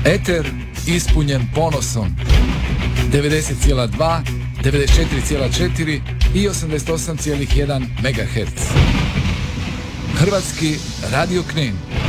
Eter ispunjen ponosom. 90,2, 94,4 i 88,1 MHz. Hrvatski radio Knin.